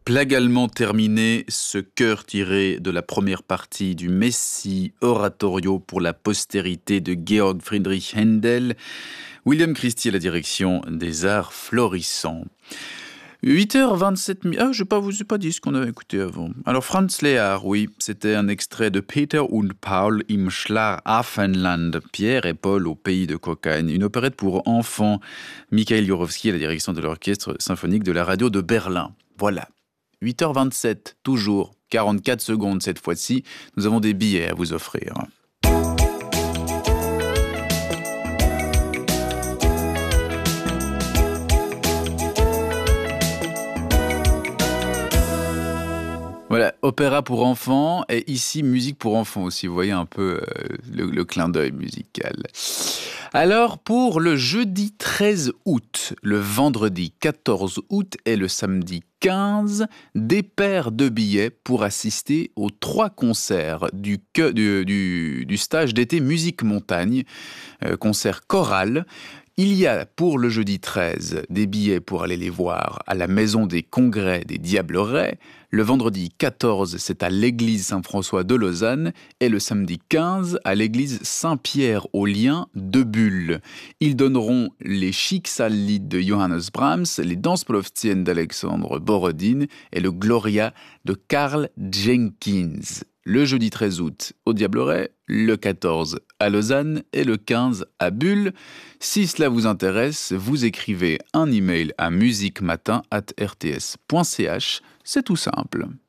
Plagalement terminé, ce chœur tiré de la première partie du Messie Oratorio pour la postérité de Georg Friedrich Händel, William Christie à la direction des arts florissants. 8h27 minutes. Ah, je vous ai pas dit ce qu'on avait écouté avant. Alors, Franz Lehár, oui, c'était un extrait de Peter und Paul im Schlaraffenland, Pierre et Paul au pays de cocagne, une opérette pour enfants. Mikhail Jurovsky à la direction de l'orchestre symphonique de la radio de Berlin. Voilà. 8h27, toujours 44 secondes cette fois-ci. Nous avons des billets à vous offrir. Voilà, opéra pour enfants et ici musique pour enfants aussi. Vous voyez un peu le clin d'œil musical. Alors pour le jeudi 13 août, le vendredi 14 août et le samedi 15, des paires de billets pour assister aux 3 concerts du stage d'été Musique Montagne, concert choral. Il y a pour le jeudi 13 des billets pour aller les voir à la Maison des Congrès des Diablerets. Le vendredi 14, c'est à l'église Saint-François de Lausanne. Et le samedi 15, à l'église Saint-Pierre-aux-Liens de Bulle. Ils donneront les Schicksalslied de Johannes Brahms, les Dansplovtiennes d'Alexandre Borodine et le Gloria de Karl Jenkins. Le jeudi 13 août au Diableret, le 14 à Lausanne et le 15 à Bulle. Si cela vous intéresse, vous écrivez un email à musiquematin@rts.ch. C'est tout simple.